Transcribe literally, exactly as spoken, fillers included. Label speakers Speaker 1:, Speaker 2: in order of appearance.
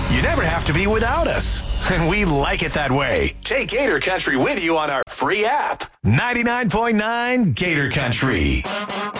Speaker 1: you never have to be without us. And we like it that way. Take Gator Country with you on our free app. ninety-nine point nine Gator Country.